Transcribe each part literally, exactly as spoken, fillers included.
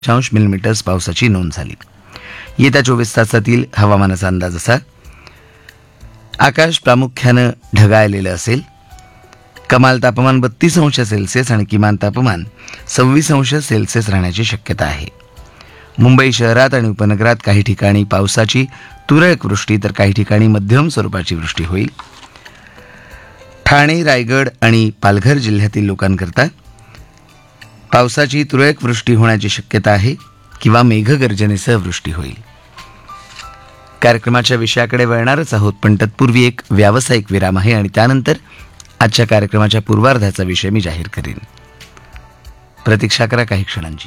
अंश मिलीमीटर्स पावसाची नोंद झाली. येत्या चोवीस तासातील हवामानाचा अंदाज असा: आकाश प्रामुख्यानं ढगाळलेलं असेल. कमाल तापमान बत्तीस अंश सेल्सिअस आणि किमान तापमान सव्वीस अंश सेल्सिअस राहण्याची शक्यता आहे. मुंबई शहरात आणि उपनगरात काही ठिकाणी पावसाची तुरळक वृष्टी तर काही ठिकाणी मध्यम स्वरूपाची वृष्टी होईल. ठाणे, रायगड आणि पालघर जिल्ह्यातील लोकांकरता पावसाची तुरळक वृष्टी होण्याची शक्यता आहे किंवा मेघगर्जनेसह वृष्टी होईल. कार्यक्रमाच्या विषयाकडे वळणारच आहोत, पण तत्पूर्वी एक व्यावसायिक विराम आहे आणि त्यानंतर आजच्या कार्यक्रमाच्या पूर्वार्धाचा विषय मी जाहीर करीन. प्रतीक्षा करा काही क्षणांची.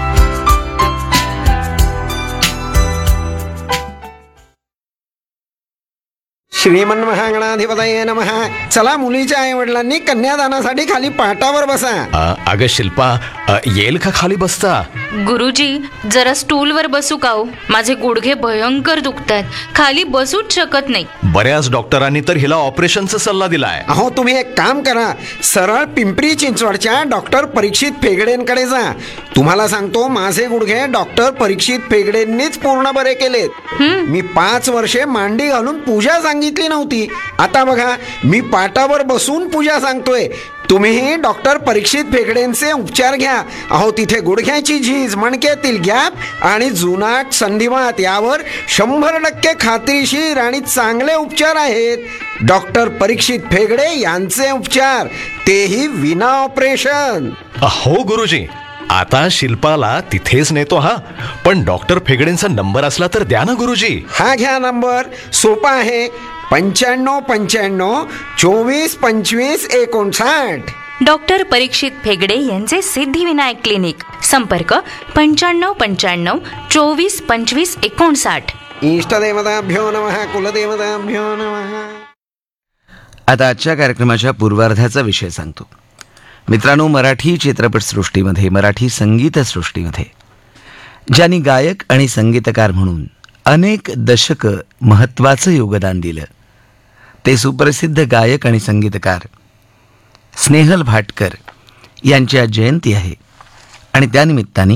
श्रीमन महागणाधिपतये नमः. चला, मुलीच्या आई वडिलांनी कन्यादानासाठी खाली पाटावर बसा. अगं शिल्पा, अ, येईल का खाली बसता? गुरुजी, जरा स्टूलवर बसू का हो? माझे गुडघे भयंकर दुखतात, खाली बसूच शकत नाही. बऱ्याच डॉक्टरांनी तर हिला ऑपरेशनचा सल्ला दिलाय. अहो, तुम्ही एक काम करा, सरळ पिंपरी चिंचवडच्या डॉक्टर परीक्षित फेगडेंकडे जा. तुम्हाला सांगतो, माझे गुडघे डॉक्टर परीक्षित फेगडेंनीच पूर्ण बरे केलेत. मी पाच वर्षे मांडी घालून पूजा सांगितली नव्हती. आता बघा, मी पाटावर बसून पूजा सांगतोय. तुम्हीही डॉक्टर परीक्षित फेगडेंचे उपचार घ्या. अहो, तिथे गुडघ्याची झीज, मणक्यातील गॅप आणि जुनाट संधिवात यावर शंभर टक्के खात्रीशीर आणि चांगले उपचार आहेत. डॉक्टर परीक्षित फेगडे यांचे उपचार, तेही विना ऑपरेशन. हो गुरुजी, आता शिल्पाला तिथेच नेतो. हा, पण डॉक्टर फेगडेंचा नंबर असला तर द्या ना गुरुजी. हा घ्या नंबर, सोपा आहे. पंच्याण्णव पंच्याण्णव चोवीस पंचवीस एकोणसाठ. डॉक्टर परीक्षित फेगडे यांचे सिद्धिविनायक क्लिनिक. संपर्क पंच्याण्णव पंच्याण्णव चोवीस पंचवीस एकोणसाठ. इष्टदेवताभ्यो नमः, कुलदेवताभ्यो नमः. आता आजच्या कार्यक्रमाच्या पूर्वार्धाचा विषय सांगतो. मित्रांनो, मराठी चित्रपटसृष्टीमध्ये, मराठी संगीतसृष्टीमध्ये ज्यांनी गायक आणि संगीतकार म्हणून अनेक दशकं महत्त्वाचं योगदान दिलं, ते सुप्रसिद्ध गायक आणि संगीतकार स्नेहल भाटकर यांची आज जयंती आहे. आणि त्यानिमित्ताने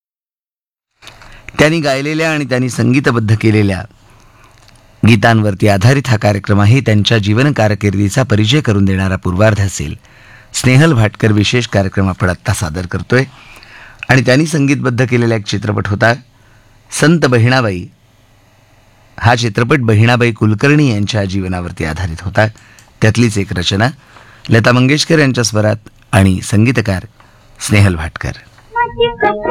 त्यांनी गायलेल्या आणि त्यांनी संगीतबद्ध केलेल्या गीतांवरती आधारित हा कार्यक्रम आहे. त्यांच्या जीवन कारकिर्दीचा परिचय करून देणारा पूर्वार्ध असेल. स्नेहल भाटकर विशेष कार्यक्रम आपण आत्ता सादर करतोय. आणि त्यांनी संगीतबद्ध केलेला एक चित्रपट होता संत बहिणाबाई. हा चित्रपट बहिणाबाई कुलकर्णी यांच्या जीवनावरती आधारित होता. त्यातलीच एक रचना लता मंगेशकर यांच्या स्वरात आणि संगीतकार स्नेहल भाटकर.